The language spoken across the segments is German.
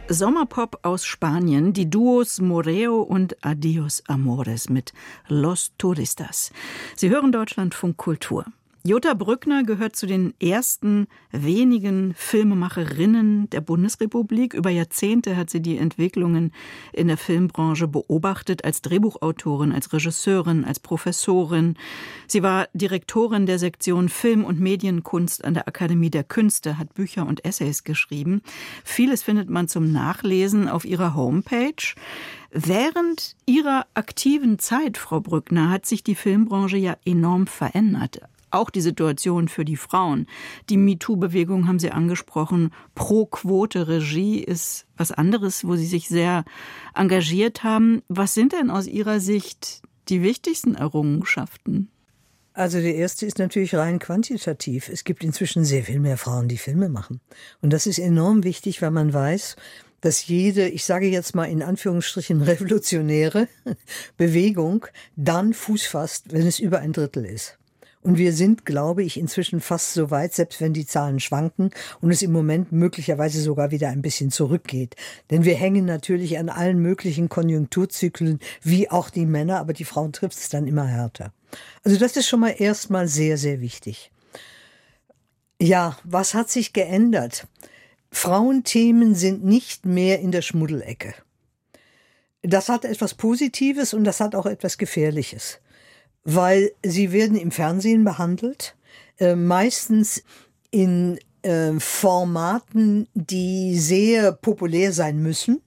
Sommerpop aus Spanien, die Duos Moreo und Adios Amores mit Los Turistas. Sie hören Deutschlandfunk Kultur. Jutta Brückner gehört zu den ersten wenigen Filmemacherinnen der Bundesrepublik. Über Jahrzehnte hat sie die Entwicklungen in der Filmbranche beobachtet, als Drehbuchautorin, als Regisseurin, als Professorin. Sie war Direktorin der Sektion Film- und Medienkunst an der Akademie der Künste, hat Bücher und Essays geschrieben. Vieles findet man zum Nachlesen auf ihrer Homepage. Während Ihrer aktiven Zeit, Frau Brückner, hat sich die Filmbranche ja enorm verändert. Auch die Situation für die Frauen. Die MeToo-Bewegung haben Sie angesprochen. Pro-Quote-Regie ist was anderes, wo Sie sich sehr engagiert haben. Was sind denn aus Ihrer Sicht die wichtigsten Errungenschaften? Also der erste ist natürlich rein quantitativ. Es gibt inzwischen sehr viel mehr Frauen, die Filme machen. Und das ist enorm wichtig, weil man weiß, dass jede, ich sage jetzt mal in Anführungsstrichen revolutionäre Bewegung dann Fuß fasst, wenn es über ein Drittel ist. Und wir sind, glaube ich, inzwischen fast so weit, selbst wenn die Zahlen schwanken und es im Moment möglicherweise sogar wieder ein bisschen zurückgeht. Denn wir hängen natürlich an allen möglichen Konjunkturzyklen, wie auch die Männer, aber die Frauen trifft es dann immer härter. Also das ist schon mal erstmal sehr, sehr wichtig. Ja, was hat sich geändert? Frauenthemen sind nicht mehr in der Schmuddelecke. Das hat etwas Positives und das hat auch etwas Gefährliches. Weil sie werden im Fernsehen behandelt, meistens in Formaten, die sehr populär sein müssen.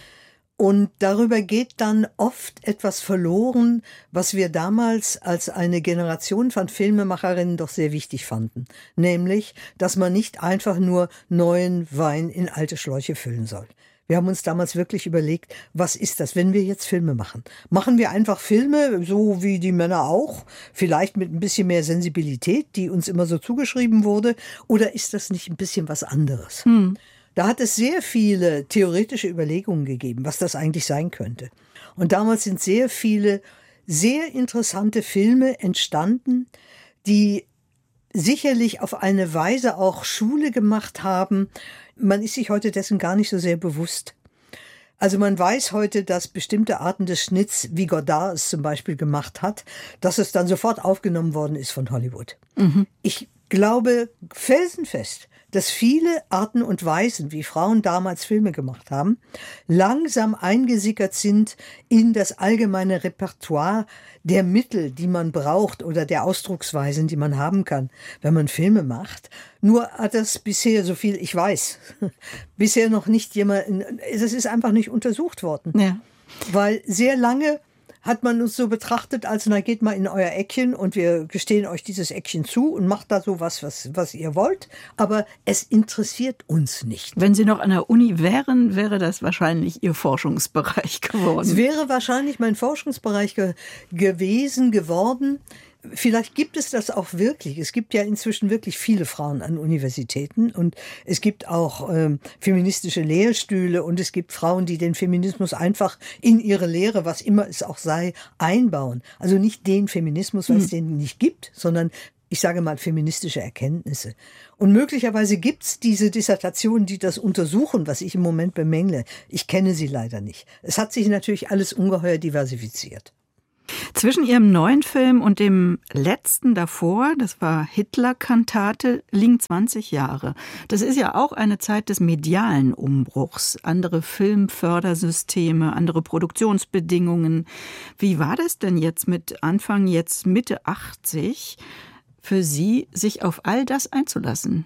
Und darüber geht dann oft etwas verloren, was wir damals als eine Generation von Filmemacherinnen doch sehr wichtig fanden. Nämlich, dass man nicht einfach nur neuen Wein in alte Schläuche füllen soll. Wir haben uns damals wirklich überlegt, was ist das, wenn wir jetzt Filme machen? Machen wir einfach Filme, so wie die Männer auch, vielleicht mit ein bisschen mehr Sensibilität, die uns immer so zugeschrieben wurde, oder ist das nicht ein bisschen was anderes? Da hat es sehr viele theoretische Überlegungen gegeben, was das eigentlich sein könnte. Und damals sind sehr viele sehr interessante Filme entstanden, die sicherlich auf eine Weise auch Schule gemacht haben. Man ist sich heute dessen gar nicht so sehr bewusst. Also man weiß heute, dass bestimmte Arten des Schnitts, wie Godard es zum Beispiel gemacht hat, dass es dann sofort aufgenommen worden ist von Hollywood. Ich glaube felsenfest, dass viele Arten und Weisen, wie Frauen damals Filme gemacht haben, langsam eingesickert sind in das allgemeine Repertoire der Mittel, die man braucht oder der Ausdrucksweisen, die man haben kann, wenn man Filme macht. Nur hat das bisher, so viel ich weiß, bisher noch nicht jemand, es ist einfach nicht untersucht worden. Ja. Weil sehr lange hat man uns so betrachtet, als na geht mal in euer Eckchen und wir gestehen euch dieses Eckchen zu und macht da so was ihr wollt, aber es interessiert uns nicht. Wenn Sie noch an der Uni wären, wäre das wahrscheinlich Ihr Forschungsbereich geworden. Es wäre wahrscheinlich mein Forschungsbereich geworden. Vielleicht gibt es das auch wirklich. Es gibt ja inzwischen wirklich viele Frauen an Universitäten und es gibt auch feministische Lehrstühle und es gibt Frauen, die den Feminismus einfach in ihre Lehre, was immer es auch sei, einbauen. Also nicht den Feminismus, weil es den nicht gibt, sondern ich sage mal feministische Erkenntnisse. Und möglicherweise gibt es diese Dissertationen, die das untersuchen, was ich im Moment bemängle. Ich kenne sie leider nicht. Es hat sich natürlich alles ungeheuer diversifiziert. Zwischen Ihrem neuen Film und dem letzten davor, das war Hitler-Kantate, liegen 20 Jahre. Das ist ja auch eine Zeit des medialen Umbruchs. Andere Filmfördersysteme, andere Produktionsbedingungen. Wie war das denn jetzt mit Anfang, jetzt Mitte 80 für Sie, sich auf all das einzulassen?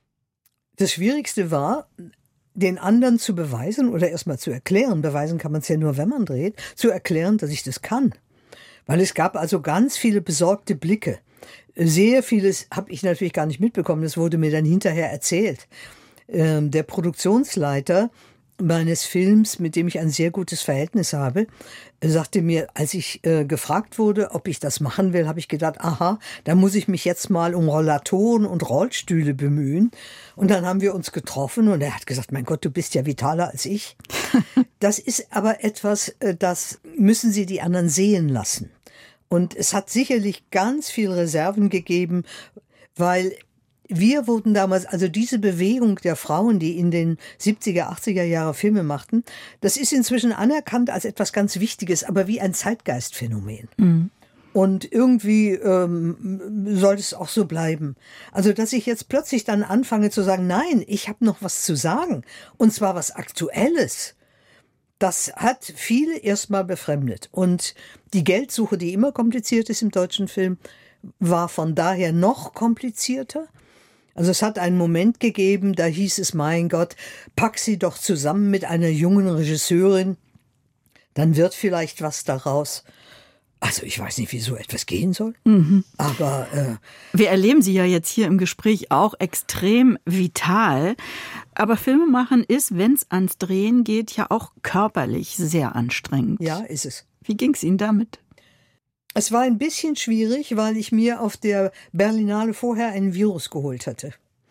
Das Schwierigste war, den anderen zu beweisen oder erstmal zu erklären, beweisen kann man es ja nur, wenn man dreht, zu erklären, dass ich das kann. Weil es gab also ganz viele besorgte Blicke. Sehr vieles habe ich natürlich gar nicht mitbekommen, das wurde mir dann hinterher erzählt. Der Produktionsleiter meines Films, mit dem ich ein sehr gutes Verhältnis habe, sagte mir, als ich gefragt wurde, ob ich das machen will, habe ich gedacht, aha, da muss ich mich jetzt mal um Rollatoren und Rollstühle bemühen. Und dann haben wir uns getroffen und er hat gesagt, mein Gott, du bist ja vitaler als ich. Das ist aber etwas, das müssen Sie die anderen sehen lassen. Und es hat sicherlich ganz viel Reserven gegeben, weil wir wurden damals, also diese Bewegung der Frauen, die in den 70er, 80er Jahre Filme machten, das ist inzwischen anerkannt als etwas ganz Wichtiges, aber wie ein Zeitgeistphänomen. Mhm. Und irgendwie soll es auch so bleiben. Also, dass ich jetzt plötzlich dann anfange zu sagen, nein, ich habe noch was zu sagen. Und zwar was Aktuelles. Das hat viele erstmal befremdet. Und die Geldsuche, die immer kompliziert ist im deutschen Film, war von daher noch komplizierter. Also es hat einen Moment gegeben, da hieß es, mein Gott, pack sie doch zusammen mit einer jungen Regisseurin, dann wird vielleicht was daraus. Also ich weiß nicht, wie so etwas gehen soll, aber wir erleben Sie ja jetzt hier im Gespräch auch extrem vital. Aber Filmemachen ist, wenn es ans Drehen geht, ja auch körperlich sehr anstrengend. Ja, ist es. Wie ging es Ihnen damit? Es war ein bisschen schwierig, weil ich mir auf der Berlinale vorher ein Virus geholt hatte.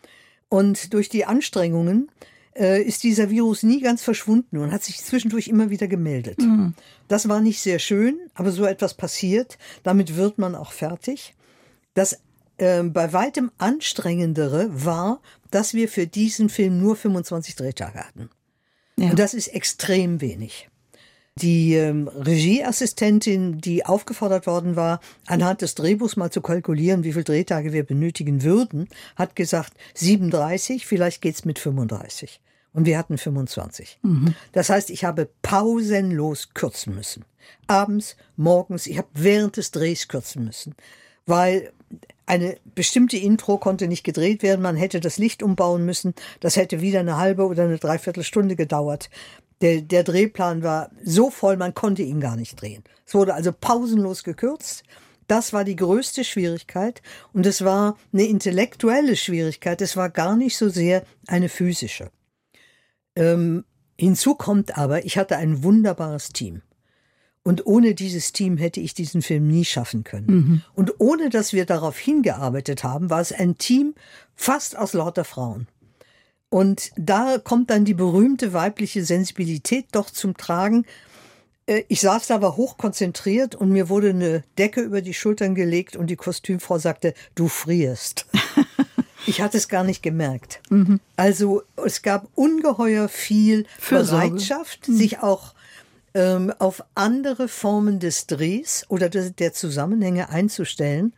Und durch die Anstrengungen ist dieser Virus nie ganz verschwunden und hat sich zwischendurch immer wieder gemeldet. Mhm. Das war nicht sehr schön, aber so etwas passiert. Damit wird man auch fertig. Das bei weitem anstrengendere war, dass wir für diesen Film nur 25 Drehtage hatten. Ja. Und das ist extrem wenig. Die Regieassistentin, die aufgefordert worden war, anhand des Drehbuchs mal zu kalkulieren, wie viele Drehtage wir benötigen würden, hat gesagt 37, vielleicht geht's mit 35. Und wir hatten 25. Mhm. Das heißt, ich habe pausenlos kürzen müssen. Abends, morgens, ich habe während des Drehs kürzen müssen. Weil eine bestimmte Intro konnte nicht gedreht werden, man hätte das Licht umbauen müssen. Das hätte wieder eine halbe oder eine Dreiviertelstunde gedauert. Der Drehplan war so voll, man konnte ihn gar nicht drehen. Es wurde also pausenlos gekürzt. Das war die größte Schwierigkeit. Und es war eine intellektuelle Schwierigkeit. Es war gar nicht so sehr eine physische. Hinzu kommt aber, ich hatte ein wunderbares Team. Und ohne dieses Team hätte ich diesen Film nie schaffen können. Mhm. Und ohne dass wir darauf hingearbeitet haben, war es ein Team fast aus lauter Frauen. Und da kommt dann die berühmte weibliche Sensibilität doch zum Tragen. Ich saß da aber hochkonzentriert und mir wurde eine Decke über die Schultern gelegt und die Kostümfrau sagte, du frierst. Ich hatte es gar nicht gemerkt. Mhm. Also es gab ungeheuer viel Bereitschaft, sich auch auf andere Formen des Drehs oder der Zusammenhänge einzustellen.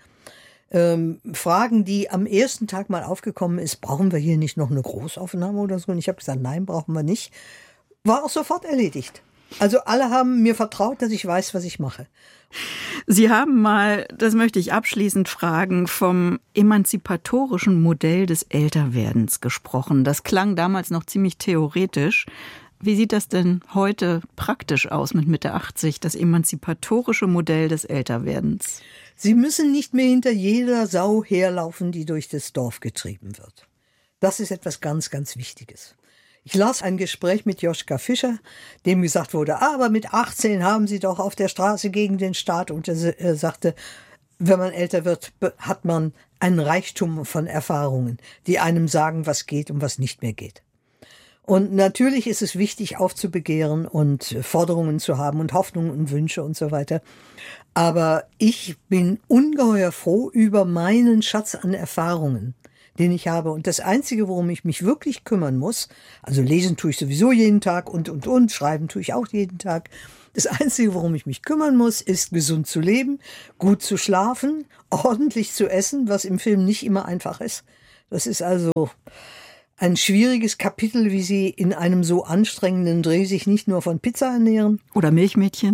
Fragen, die am ersten Tag mal aufgekommen ist, brauchen wir hier nicht noch eine Großaufnahme oder so? Und ich habe gesagt, nein, brauchen wir nicht. War auch sofort erledigt. Also alle haben mir vertraut, dass ich weiß, was ich mache. Sie haben mal, das möchte ich abschließend fragen, vom emanzipatorischen Modell des Älterwerdens gesprochen. Das klang damals noch ziemlich theoretisch. Wie sieht das denn heute praktisch aus mit Mitte 80, das emanzipatorische Modell des Älterwerdens? Sie müssen nicht mehr hinter jeder Sau herlaufen, die durch das Dorf getrieben wird. Das ist etwas ganz, ganz Wichtiges. Ich las ein Gespräch mit Joschka Fischer, dem gesagt wurde, aber mit 18 haben Sie doch auf der Straße gegen den Staat. Und er sagte, wenn man älter wird, hat man einen Reichtum von Erfahrungen, die einem sagen, was geht und was nicht mehr geht. Und natürlich ist es wichtig, aufzubegehren und Forderungen zu haben und Hoffnungen und Wünsche und so weiter. Aber ich bin ungeheuer froh über meinen Schatz an Erfahrungen, den ich habe. Und das Einzige, worum ich mich wirklich kümmern muss, also lesen tue ich sowieso jeden Tag und, schreiben tue ich auch jeden Tag. Das Einzige, worum ich mich kümmern muss, ist gesund zu leben, gut zu schlafen, ordentlich zu essen, was im Film nicht immer einfach ist. Das ist also ein schwieriges Kapitel, wie Sie in einem so anstrengenden Dreh sich nicht nur von Pizza ernähren. Oder Milchmädchen.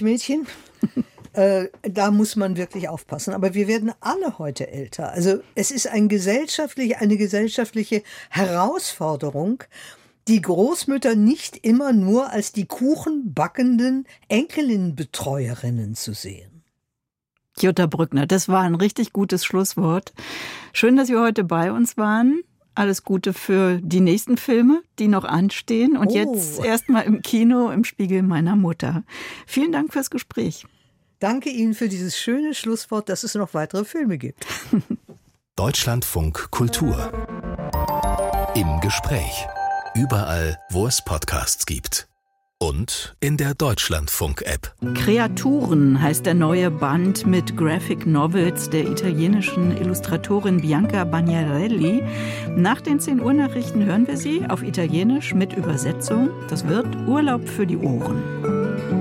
Da muss man wirklich aufpassen. Aber wir werden alle heute älter. Also es ist eine gesellschaftliche Herausforderung, die Großmütter nicht immer nur als die kuchenbackenden Enkelin-Betreuerinnen zu sehen. Jutta Brückner, das war ein richtig gutes Schlusswort. Schön, dass Sie heute bei uns waren. Alles Gute für die nächsten Filme, die noch anstehen. Und jetzt erstmal im Kino im Spiegel meiner Mutter. Vielen Dank fürs Gespräch. Danke Ihnen für dieses schöne Schlusswort, dass es noch weitere Filme gibt. Deutschlandfunk Kultur. Im Gespräch. Überall, wo es Podcasts gibt. und in der Deutschlandfunk-App. Kreaturen heißt der neue Band mit Graphic Novels der italienischen Illustratorin Bianca Bagnarelli. Nach den 10 Uhr Nachrichten hören wir sie auf Italienisch mit Übersetzung. Das wird Urlaub für die Ohren.